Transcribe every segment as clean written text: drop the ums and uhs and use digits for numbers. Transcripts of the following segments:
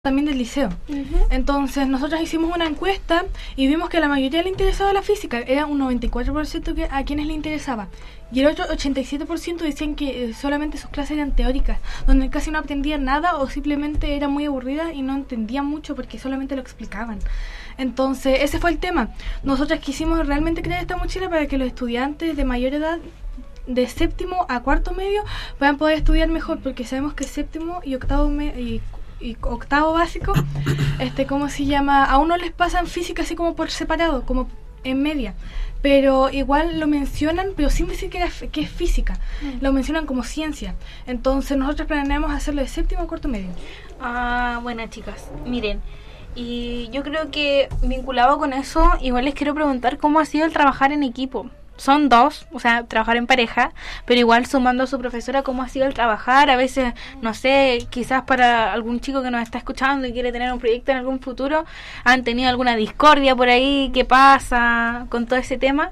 también del liceo. Entonces nosotros hicimos una encuesta y vimos que a la mayoría le interesaba la física, era un 94% a quienes le interesaba, y el otro 87% decían que solamente sus clases eran teóricas, donde casi no aprendían nada o simplemente eran muy aburridas y no entendían mucho porque solamente lo explicaban. Entonces ese fue el tema. Nosotros quisimos realmente crear esta mochila para que los estudiantes de mayor edad, de séptimo a cuarto medio, puedan poder estudiar mejor, porque sabemos que séptimo y octavo básico, ¿cómo se llama? A uno les pasan física así como por separado, como en media, pero igual lo mencionan, pero sin decir que es física, lo mencionan como ciencia. Entonces nosotros planeamos hacerlo de séptimo a cuarto medio. Bueno, chicas, miren, y yo creo que vinculado con eso, igual les quiero preguntar cómo ha sido el trabajar en equipo. Son dos, o sea, trabajar en pareja, pero igual sumando a su profesora, ¿cómo ha sido el trabajar? A veces, no sé, quizás para algún chico que nos está escuchando y quiere tener un proyecto en algún futuro, ¿han tenido alguna discordia por ahí? ¿Qué pasa con todo ese tema?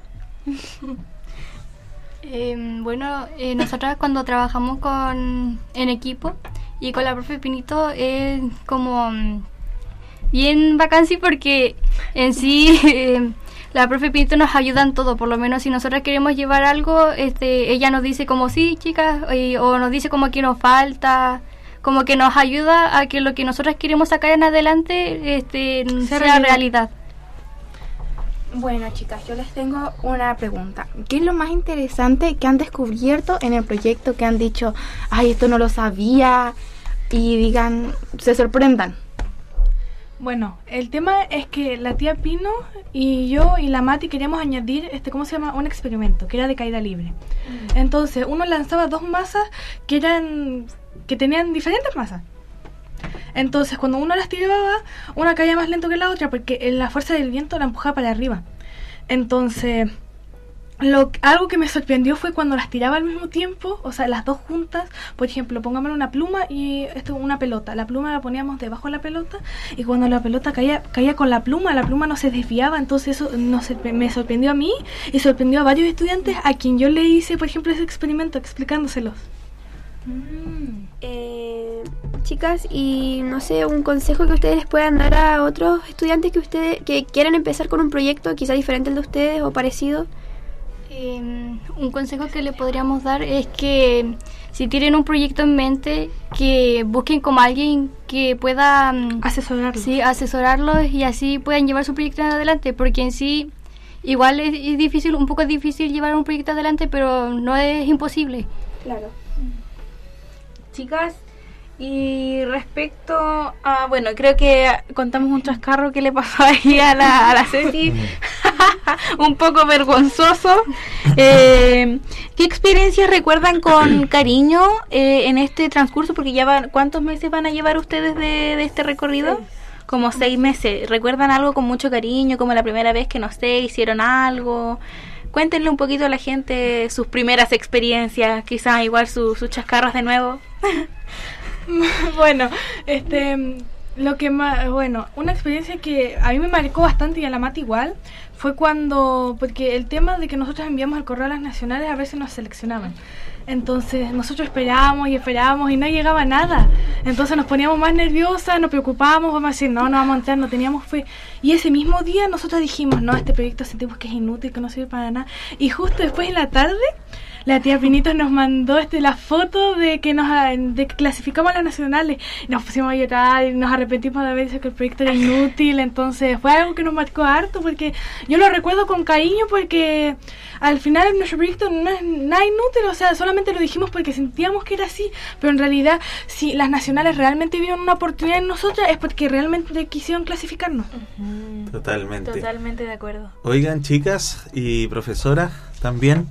Nosotras cuando trabajamos en equipo y con la profe Pinito es como bien bacán, sí, porque en sí... la profe Pinto nos ayuda en todo, por lo menos si nosotros queremos llevar algo, ella nos dice como sí, chicas, o nos dice como que nos falta, como que nos ayuda a que lo que nosotros queremos sacar en adelante sea realidad. Bueno, chicas, yo les tengo una pregunta. ¿Qué es lo más interesante que han descubierto en el proyecto, que han dicho, ay, esto no lo sabía, y digan, se sorprendan? Bueno, el tema es que la tía Pino y yo y la Mati queríamos añadir, ¿cómo se llama? Un experimento, que era de caída libre. Entonces, uno lanzaba dos masas que tenían diferentes masas. Entonces, cuando uno las tiraba, una caía más lento que la otra, porque la fuerza del viento la empujaba para arriba. Entonces, algo que me sorprendió fue cuando las tiraba al mismo tiempo, o sea, las dos juntas. Por ejemplo, pongámosle una pluma y una pelota. La pluma la poníamos debajo de la pelota, y cuando la pelota caía con la pluma no se desviaba. Entonces eso me sorprendió a mí y sorprendió a varios estudiantes a quien yo le hice, por ejemplo, ese experimento explicándoselos. Chicas, y no sé, un consejo que ustedes puedan dar a otros estudiantes que quieran empezar con un proyecto quizá diferente al de ustedes o parecido. Un consejo que le podríamos dar es que si tienen un proyecto en mente, que busquen como alguien que pueda asesorarlos. Sí, asesorarlos, y así puedan llevar su proyecto adelante, porque en sí igual es difícil, un poco difícil llevar un proyecto adelante, pero no es imposible. Claro. Chicas, y respecto a, bueno, creo que contamos un chascarro que le pasó ahí a la Ceci, un poco vergonzoso. ¿Qué experiencias recuerdan con cariño en este transcurso? Porque ya ¿cuántos meses van a llevar ustedes de este recorrido? Como 6 meses. ¿Recuerdan algo con mucho cariño, como la primera vez que, no sé, hicieron algo? Cuéntenle un poquito a la gente sus primeras experiencias, quizás igual sus chascarros de nuevo. Bueno, una experiencia que a mí me marcó bastante y a la Mati igual, fue porque el tema de que nosotros enviamos el correo a las nacionales a veces nos seleccionaban. Entonces nosotros esperábamos y no llegaba nada. Entonces nos poníamos más nerviosas, nos preocupábamos, vamos a decir, no vamos a entrar, no teníamos fe. Y ese mismo día nosotros dijimos, no, este proyecto sentimos que es inútil, que no sirve para nada. Y justo después en la tarde, la tía Pinito nos mandó la foto de que clasificamos a las nacionales. Y nos pusimos a llorar y nos arrepentimos de haber dicho que el proyecto era inútil. Entonces fue algo que nos marcó harto, porque yo lo recuerdo con cariño, porque al final nuestro proyecto no es nada inútil, o sea, solamente lo dijimos porque sentíamos que era así, pero en realidad si las nacionales realmente vieron una oportunidad en nosotras es porque realmente quisieron clasificarnos. Totalmente de acuerdo. Oigan, chicas y profesoras también,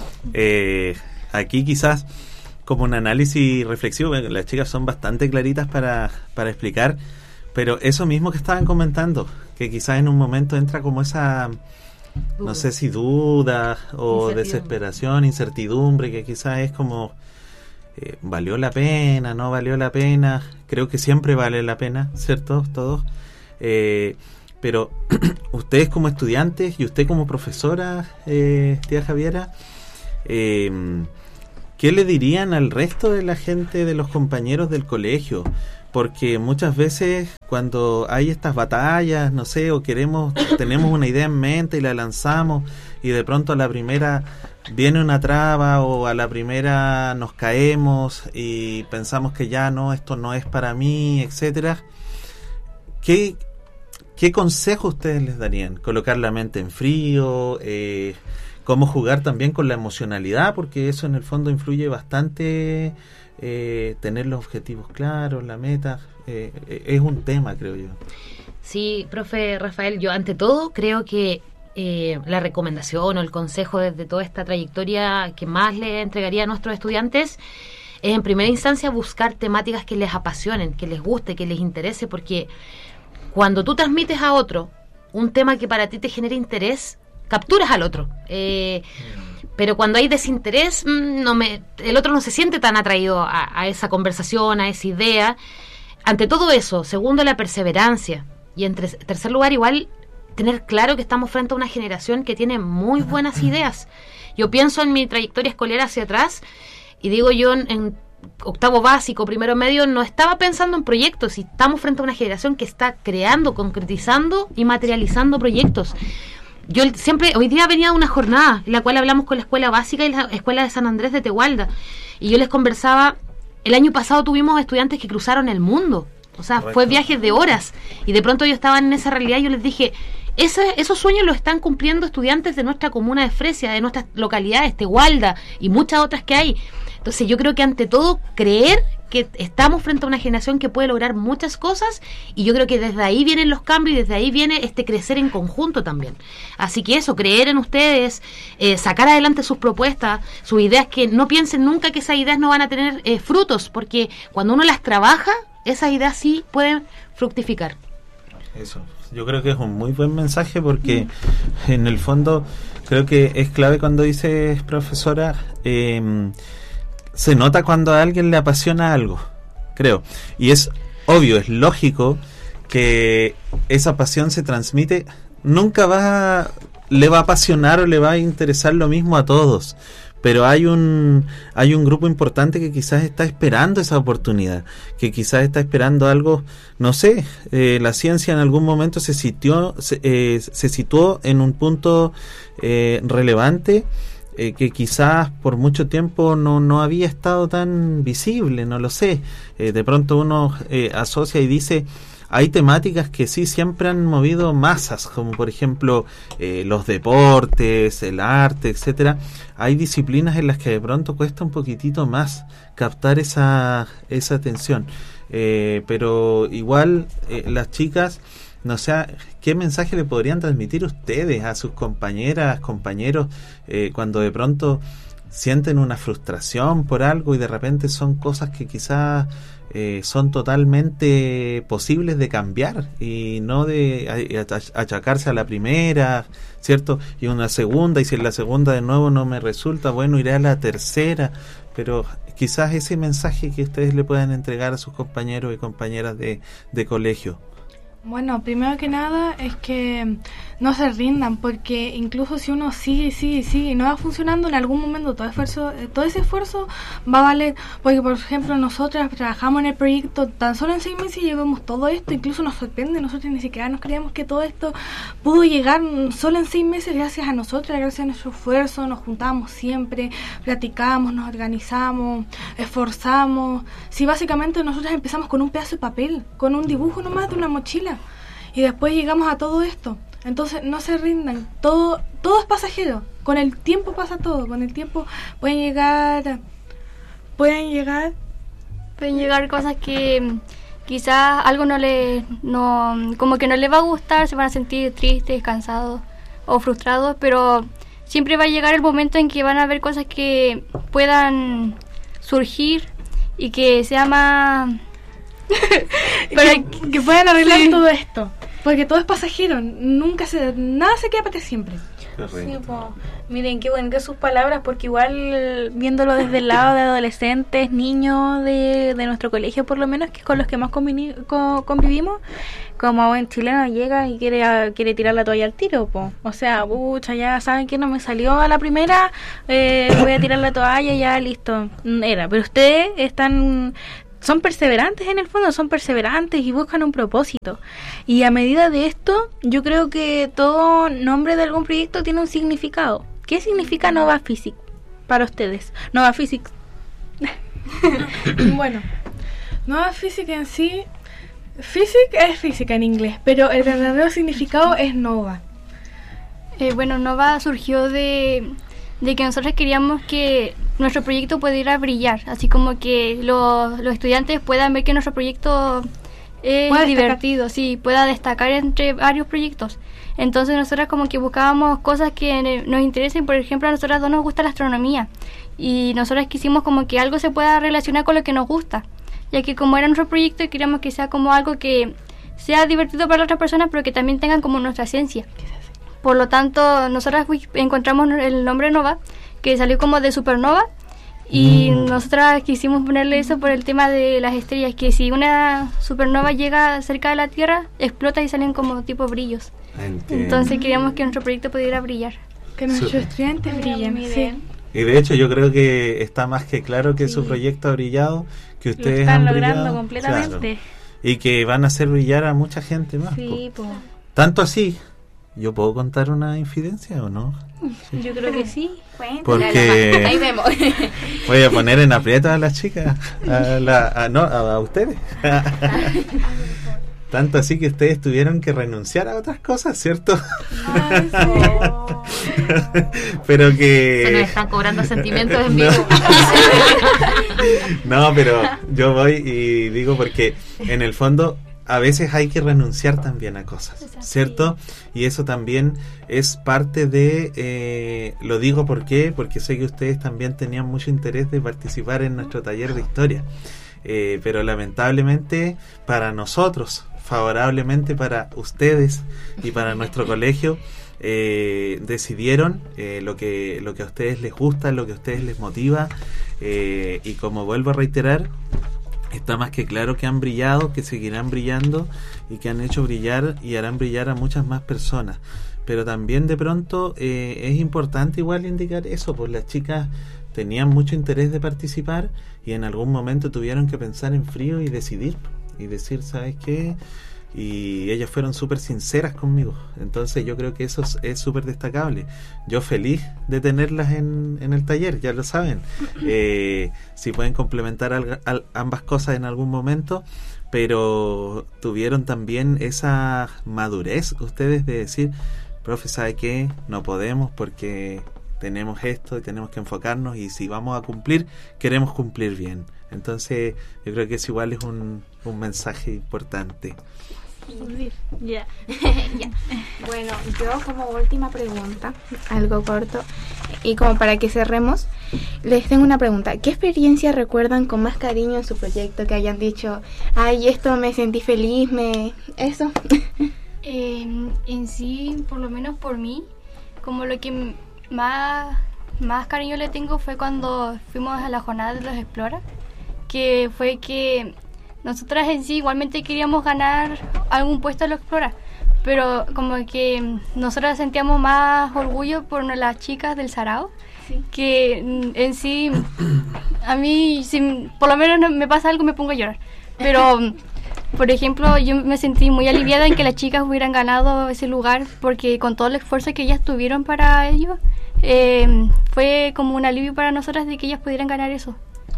aquí quizás como un análisis reflexivo, las chicas son bastante claritas para explicar, pero eso mismo que estaban comentando, que quizás en un momento entra como esa, no sé si duda o desesperación, incertidumbre, que quizás es como, ¿valió la pena? ¿No valió la pena? Creo que siempre vale la pena, ¿cierto? Todos. Pero ustedes como estudiantes y usted como profesora, tía Javiera, ¿qué le dirían al resto de la gente, de los compañeros del colegio? porque muchas veces cuando hay estas batallas, no sé, o tenemos una idea en mente y la lanzamos y de pronto a la primera viene una traba o a la primera nos caemos y pensamos que ya no, esto no es para mí, etcétera. ¿Qué consejo ustedes les darían? ¿Colocar la mente en frío? ¿Cómo jugar también con la emocionalidad? Porque eso en el fondo influye bastante, tener los objetivos claros, la meta. Es un tema, creo yo. Sí, profe Rafael, yo ante todo creo que la recomendación o el consejo desde toda esta trayectoria que más le entregaría a nuestros estudiantes es en primera instancia buscar temáticas que les apasionen, que les guste, que les interese, porque cuando tú transmites a otro un tema que para ti te genera interés, capturas al otro. Pero cuando hay desinterés, el otro no se siente tan atraído a esa conversación, a esa idea. Ante todo eso, segundo, la perseverancia. Y en tercer lugar, igual, tener claro que estamos frente a una generación que tiene muy buenas ideas. Yo pienso en mi trayectoria escolar hacia atrás y digo yo en octavo básico, primero medio, no estaba pensando en proyectos y estamos frente a una generación que está creando, concretizando y materializando proyectos. Yo hoy día venía de una jornada en la cual hablamos con la escuela básica y la escuela de San Andrés de Tegualda y yo les conversaba, el año pasado tuvimos estudiantes que cruzaron el mundo, o sea, fue viajes de horas y de pronto ellos estaban en esa realidad y yo les dije, esos sueños los están cumpliendo estudiantes de nuestra comuna de Fresia, de nuestras localidades, Tegualda y muchas otras que hay. Entonces yo creo que ante todo creer que estamos frente a una generación que puede lograr muchas cosas y yo creo que desde ahí vienen los cambios y desde ahí viene este crecer en conjunto también. Así que eso, creer en ustedes, sacar adelante sus propuestas, sus ideas, que no piensen nunca que esas ideas no van a tener frutos, porque cuando uno las trabaja, esas ideas sí pueden fructificar. Eso, yo creo que es un muy buen mensaje porque en el fondo creo que es clave cuando dices, profesora, se nota cuando a alguien le apasiona algo, creo. Y es obvio, es lógico que esa pasión se transmite. Nunca le va a apasionar o le va a interesar lo mismo a todos. Pero hay un grupo importante que quizás está esperando esa oportunidad, que quizás está esperando algo, no sé, la ciencia en algún momento se situó en un punto relevante, que quizás por mucho tiempo no había estado tan visible, no lo sé. De pronto uno asocia y dice, hay temáticas que sí siempre han movido masas, como por ejemplo los deportes, el arte, etcétera. Hay disciplinas en las que de pronto cuesta un poquitito más captar esa atención. Pero igual las chicas, no sé, ¿qué mensaje le podrían transmitir ustedes a sus compañeras, compañeros, cuando de pronto sienten una frustración por algo y de repente son cosas que quizás son totalmente posibles de cambiar y no de achacarse a la primera, ¿cierto? Y una segunda, y si en la segunda de nuevo no me resulta, bueno, iré a la tercera, pero quizás ese mensaje que ustedes le puedan entregar a sus compañeros y compañeras de colegio. Bueno, primero que nada es que no se rindan, porque incluso si uno sigue y no va funcionando, en algún momento todo ese esfuerzo va a valer. Porque, por ejemplo, nosotras trabajamos en el proyecto tan solo en 6 meses y llevamos todo esto, incluso nos sorprende, nosotros ni siquiera nos creíamos que todo esto pudo llegar solo en 6 meses gracias a nosotras, gracias a nuestro esfuerzo. Nos juntamos siempre, platicamos, nos organizamos, esforzamos. Sí, básicamente nosotras empezamos con un pedazo de papel, con un dibujo nomás de una mochila, y después llegamos a todo esto. Entonces no se rindan, todo es pasajero, con el tiempo pasa todo, con el tiempo pueden llegar cosas que quizás algo como que no les va a gustar, se van a sentir tristes, cansados o frustrados, pero siempre va a llegar el momento en que van a haber cosas que puedan surgir y que sea más que puedan arreglar todo esto, porque todo es pasajero, nada se queda para siempre. Sí, miren, qué bonitas sus palabras, porque igual viéndolo desde el lado de adolescentes, niños de nuestro colegio, por lo menos, que es con los que más convivimos, como buen chileno llega y quiere tirar la toalla al tiro, po. O sea, pucha, ya saben que no me salió a la primera, voy a tirar la toalla, ya listo, pero ustedes están son perseverantes en el fondo, son perseverantes y buscan un propósito. Y a medida de esto, yo creo que todo nombre de algún proyecto tiene un significado. ¿Qué significa Nova Physics para ustedes? Nova Physics. Bueno, Nova Physics en sí, Physics es física en inglés, pero el verdadero significado es Nova. Bueno, Nova surgió de que nosotros queríamos que nuestro proyecto pudiera brillar, así como que los estudiantes puedan ver que nuestro proyecto es divertido, sí, pueda destacar entre varios proyectos. Entonces nosotras como que buscábamos cosas que nos interesen. Por ejemplo, a nosotras dos nos gusta la astronomía y nosotras quisimos como que algo se pueda relacionar con lo que nos gusta, ya que como era nuestro proyecto queríamos que sea como algo que sea divertido para otras personas, pero que también tengan como nuestra esencia. Por lo tanto, nosotras encontramos el nombre Nova, que salió como de supernova, y nosotras quisimos ponerle eso por el tema de las estrellas, que si una supernova llega cerca de la Tierra, explota y salen como tipo brillos. Entiendo. Entonces queríamos que nuestro proyecto pudiera brillar. Que nuestros estudiantes brillen. Sí. Y de hecho yo creo que está más que claro que su proyecto ha brillado, que ustedes lo están han logrando brillado, completamente. claro, y que van a hacer brillar a mucha gente más. Sí, po. pues. Tanto así, ¿yo puedo contar una infidencia o no? Yo creo que sí. Porque Ahí vemos. voy a poner en aprieto a las chicas, a ustedes. Tanto así que ustedes tuvieron que renunciar a otras cosas, ¿cierto? Ay, Pero Se nos que... están cobrando sentimientos en vivo. No, pero yo voy y digo porque en el fondo a veces hay que renunciar también a cosas, ¿cierto? Y eso también es parte de... lo digo porque sé que ustedes también tenían mucho interés de participar en nuestro taller de historia. Pero lamentablemente para nosotros, favorablemente para ustedes y para nuestro colegio, decidieron lo que a ustedes les gusta, lo que a ustedes les motiva, y como vuelvo a reiterar, está más que claro que han brillado, que seguirán brillando y que han hecho brillar y harán brillar a muchas más personas. Pero también de pronto es importante igual indicar eso, pues las chicas tenían mucho interés de participar y en algún momento tuvieron que pensar en frío y decidir, y decir, ¿sabes qué? Y ellas fueron súper sinceras conmigo, entonces yo creo que eso es súper destacable. Yo feliz de tenerlas en el taller, ya lo saben. Si pueden complementar ambas cosas en algún momento, pero tuvieron también esa madurez ustedes de decir, profe, ¿sabe qué? No podemos porque tenemos esto y tenemos que enfocarnos, y si vamos a cumplir, queremos cumplir bien. Entonces yo creo que eso igual es un mensaje importante. Ya. Bueno, yo como última pregunta, algo corto, y como para que cerremos, les tengo una pregunta. ¿Qué experiencia recuerdan con más cariño en su proyecto? Que hayan dicho, ay, esto me sentí feliz, eso. En sí, por lo menos por mí, como lo que más cariño le tengo fue cuando fuimos a la jornada de los Explora, que fue que nosotras en sí igualmente queríamos ganar algún puesto en los Explora, pero como que nosotras sentíamos más orgullo por las chicas del Sarao, que en sí, a mí, si por lo menos me pasa algo, me pongo a llorar, pero por ejemplo, yo me sentí muy aliviada en que las chicas hubieran ganado ese lugar, porque con todo el esfuerzo que ellas tuvieron para ello, fue como un alivio para nosotras de que ellas pudieran ganar eso.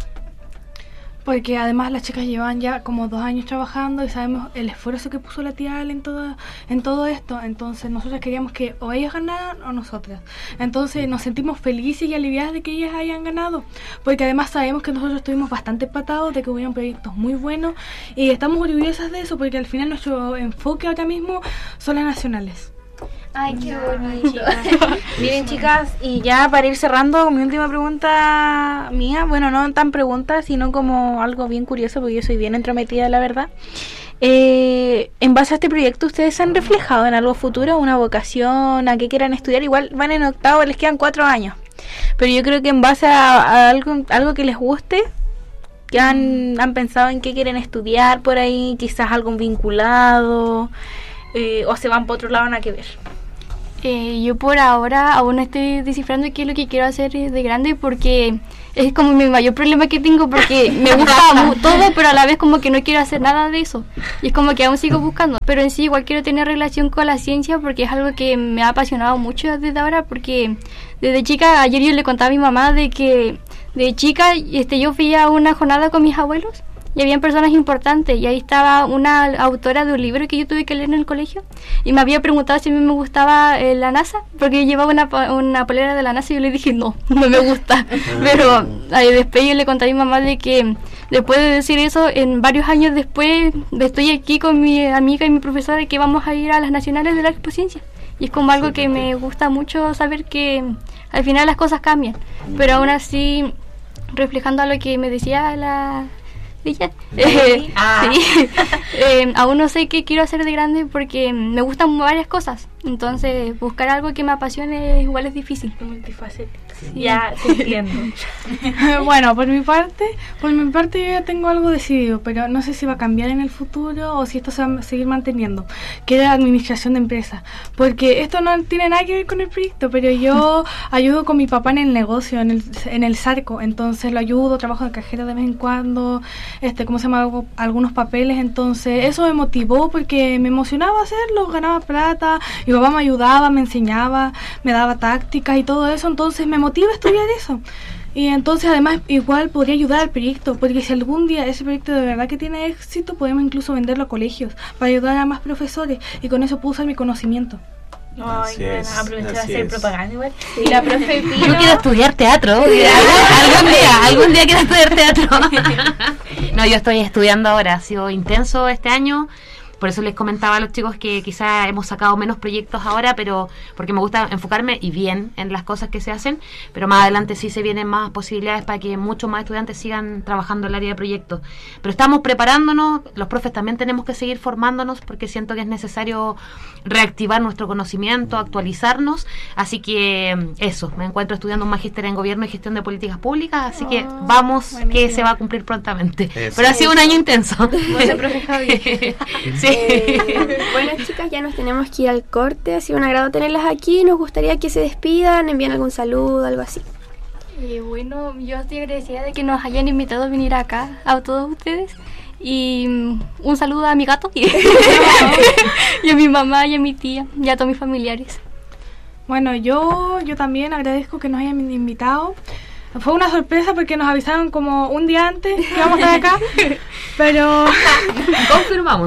Porque además las chicas llevan ya como 2 años trabajando y sabemos el esfuerzo que puso la tía Ale en todo esto. Entonces nosotros queríamos que o ellas ganaran o nosotras. Entonces nos sentimos felices y aliviadas de que ellas hayan ganado. Porque además sabemos que nosotros estuvimos bastante empatados, de que hubieron proyectos muy buenos. Y estamos orgullosas de eso porque al final nuestro enfoque ahora mismo son las nacionales. Ay, qué bonito. Miren, chicas, y ya para ir cerrando, mi última pregunta mía, bueno, no tan pregunta, sino como algo bien curioso, porque yo soy bien entrometida, la verdad. En base a este proyecto, ¿ustedes se han reflejado en algo futuro, una vocación, a qué quieran estudiar? Igual van en octavo, les quedan 4 años. Pero yo creo que en base a algo que les guste, que han pensado en qué quieren estudiar por ahí, quizás algo vinculado, o se van por otro lado, nada que ver. Yo por ahora aún estoy descifrando qué es lo que quiero hacer de grande, porque es como mi mayor problema que tengo porque me gusta todo, pero a la vez como que no quiero hacer nada de eso. Y es como que aún sigo buscando. Pero en sí igual quiero tener relación con la ciencia porque es algo que me ha apasionado mucho desde ahora, porque desde chica, ayer yo le contaba a mi mamá de que de chica yo fui a una jornada con mis abuelos y habían personas importantes y ahí estaba una autora de un libro que yo tuve que leer en el colegio y me había preguntado si a mí me gustaba la NASA, porque yo llevaba una polera de la NASA y yo le dije no me gusta. Pero después yo le conté a mi mamá de que después de decir eso, en varios años después estoy aquí con mi amiga y mi profesora que vamos a ir a las nacionales de la Expociencia. Y es como algo que me gusta mucho saber que al final las cosas cambian, pero aún así, reflejando a lo que me decía la... ella, sí, aún no sé qué quiero hacer de grande porque me gustan varias cosas, entonces buscar algo que me apasione igual es difícil. Multifacético. Sí. Ya, te entiendo. Bueno, por mi parte yo ya tengo algo decidido, pero no sé si va a cambiar en el futuro o si esto se va a seguir manteniendo, que era administración de empresas, porque esto no tiene nada que ver con el proyecto, pero yo ayudo con mi papá en el negocio, en el Sarco, entonces lo ayudo, trabajo de cajera de vez en cuando, ¿cómo se llama? Hago algunos papeles, entonces eso me motivó porque me emocionaba hacerlo, ganaba plata, mi papá me ayudaba, me enseñaba, me daba tácticas y todo eso, entonces me motiva a estudiar eso. Y entonces además igual podría ayudar al proyecto, porque si algún día ese proyecto de verdad que tiene éxito, podemos incluso venderlo a colegios para ayudar a más profesores y con eso puedo usar mi conocimiento. Ay, bueno, aprovechar a así hacer es. propaganda igual. Y la profe Pino. Yo quiero estudiar teatro. Algún día quiero estudiar teatro. No, yo estoy estudiando ahora. Ha sido intenso este año. Por eso les comentaba a los chicos que quizá hemos sacado menos proyectos ahora, pero porque me gusta enfocarme y bien en las cosas que se hacen, pero más adelante sí se vienen más posibilidades para que muchos más estudiantes sigan trabajando en el área de proyectos. Pero estamos preparándonos, los profes también tenemos que seguir formándonos porque siento que es necesario reactivar nuestro conocimiento, actualizarnos, así que eso, me encuentro estudiando un magíster en Gobierno y Gestión de Políticas Públicas, así que vamos, buenísimo. que se va a cumplir prontamente. Eso. Pero ha sido un año intenso. Bueno, profe Javi. Sí. Bueno, chicas, ya nos tenemos que ir al corte. Ha sido un agrado tenerlas aquí. Nos gustaría que se despidan, envíen algún saludo, algo así. Bueno, yo estoy agradecida de que nos hayan invitado a venir acá, a todos ustedes. Y un saludo a mi gato y a mi mamá y a mi tía y a todos mis familiares. Bueno, yo también agradezco que nos hayan invitado. Fue una sorpresa porque nos avisaron como un día antes que íbamos a estar acá, pero... Confirmamos.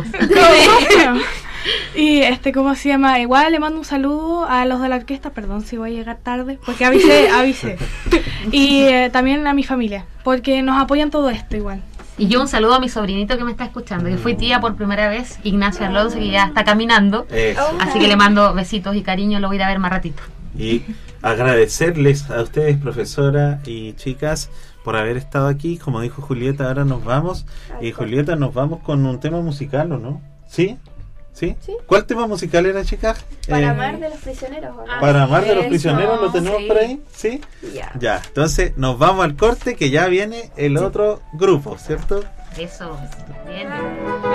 Y ¿cómo se llama? Igual le mando un saludo a los de la orquesta, perdón si voy a llegar tarde, porque avisé. Y también a mi familia, porque nos apoyan todo esto igual. Y yo un saludo a mi sobrinito que me está escuchando, que fui tía por primera vez, Ignacio Alonso, que ya está caminando. Eso. Así que le mando besitos y cariño, lo voy a ir a ver más ratito. Y agradecerles a ustedes, profesora y chicas, por haber estado aquí. Como dijo Julieta, ahora nos vamos. Y Julieta, nos vamos con un tema musical, ¿o no? ¿Sí? ¿Sí? ¿Cuál tema musical era, chicas? Para amar de los prisioneros, ¿o no? Para amar de los Eso, prisioneros, ¿lo tenemos sí. por ahí? ¿Sí? Ya. Ya, entonces nos vamos al corte, que ya viene el otro grupo, ¿cierto? Eso, bien.